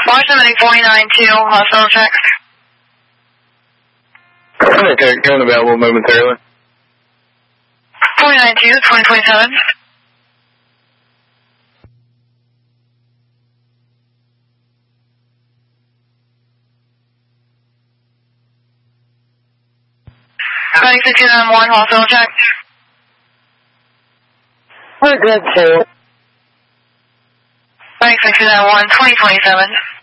Washington 492, hospital check. Okay, going available momentarily. 492, 2027. Medic 6291, hospital check. We're good too. Medic 6291, 2027.